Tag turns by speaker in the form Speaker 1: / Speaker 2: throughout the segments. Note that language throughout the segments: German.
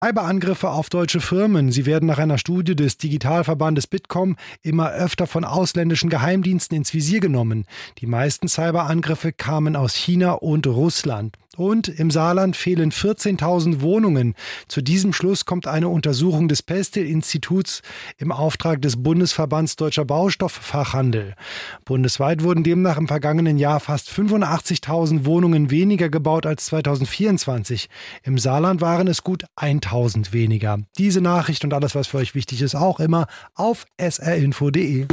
Speaker 1: Cyberangriffe auf deutsche Firmen. Sie werden nach einer Studie des Digitalverbandes Bitkom immer öfter von ausländischen Geheimdiensten ins Visier genommen. Die meisten Cyberangriffe kamen aus China und Russland. Und im Saarland fehlen 14.000 Wohnungen. Zu diesem Schluss kommt eine Untersuchung des Pestel-Instituts im Auftrag des Bundesverbands Deutscher Baustofffachhandel. Bundesweit wurden demnach im vergangenen Jahr fast 85.000 Wohnungen weniger gebaut als 2024. Im Saarland waren es gut 1.000 weniger. Diese Nachricht und alles, was für euch wichtig ist, auch immer auf srinfo.de.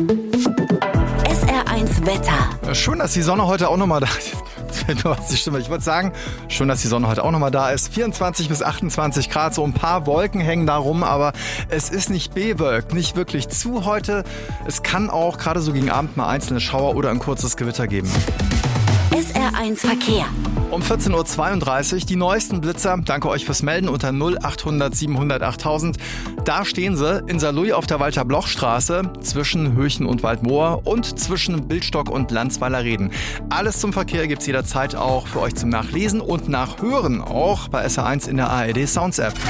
Speaker 2: SR1 Wetter.
Speaker 3: Schön, dass die Sonne heute auch nochmal da ist. Ich wollte sagen, schön, dass die Sonne heute auch nochmal da ist. 24 bis 28 Grad, so ein paar Wolken hängen da rum, aber es ist nicht bewölkt, nicht wirklich zu heute. Es kann auch gerade so gegen Abend mal einzelne Schauer oder ein kurzes Gewitter geben.
Speaker 2: SR1 Verkehr.
Speaker 3: Um 14.32 Uhr die neuesten Blitzer. Danke euch fürs Melden unter 0800 700 8000. Da stehen sie in Saarlouis auf der Walter-Bloch-Straße zwischen Höchen und Waldmoor und zwischen Bildstock und Landsweiler Reden. Alles zum Verkehr gibt's jederzeit auch für euch zum Nachlesen und Nachhören auch bei SR1 in der ARD Sounds App.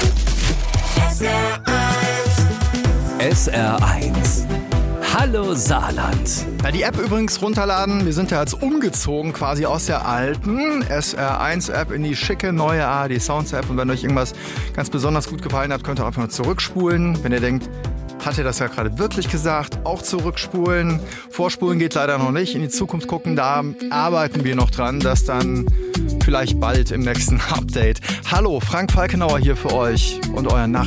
Speaker 4: SR1. Hallo Saarland.
Speaker 3: Ja, die App übrigens runterladen. Wir sind ja jetzt umgezogen quasi aus der alten SR1 App in die schicke neue ARD Sounds App. Und wenn euch irgendwas ganz besonders gut gefallen hat, könnt ihr einfach nur zurückspulen. Wenn ihr denkt, hat er das ja gerade wirklich gesagt, auch zurückspulen. Vorspulen geht leider noch nicht. In die Zukunft gucken, da arbeiten wir noch dran, dass dann vielleicht bald im nächsten Update. Hallo, Frank Falkenauer hier für euch und euer Nacht.